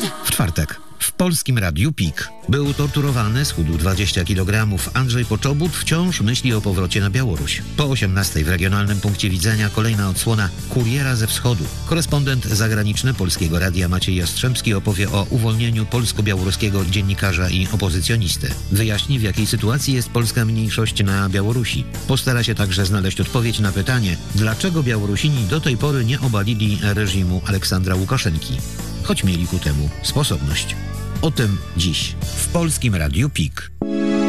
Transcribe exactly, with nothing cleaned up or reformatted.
W czwartek w Polskim Radiu Pik. Był torturowany, schudł dwadzieścia kilogramów. Andrzej Poczobut wciąż myśli o powrocie na Białoruś. Po osiemnastej w regionalnym punkcie widzenia kolejna odsłona Kuriera ze Wschodu. Korespondent zagraniczny Polskiego Radia Maciej Jastrzębski opowie o uwolnieniu polsko-białoruskiego dziennikarza i opozycjonisty. Wyjaśni, w jakiej sytuacji jest polska mniejszość na Białorusi. Postara się także znaleźć odpowiedź na pytanie, dlaczego Białorusini do tej pory nie obalili reżimu Aleksandra Łukaszenki, choć mieli ku temu sposobność. O tym dziś w Polskim Radiu Pik.